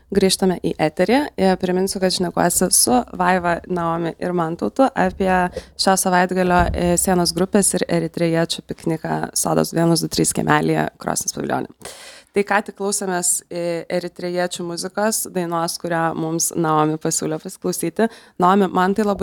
Grįžtame į eterį. Priminsiu, kad šnekuosi su Vaiva, Naomi ir Mantautu apie šio savaitgalio sienos grupės ir eritrėjiečių pikniką Sodas 123 kiemelyje Krosnės paviljonė. Tai ką tik klausėmės eritrėjiečių muzikos, dainos, kurią mums Naomi pasiūlė pasiklausyti. Naomi, man tai labai